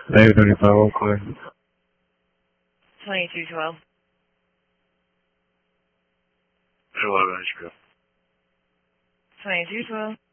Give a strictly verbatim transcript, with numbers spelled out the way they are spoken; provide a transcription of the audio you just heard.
Negative thirty-five, all clear. twenty-two twelve. eleven, H P. twenty-two twelve.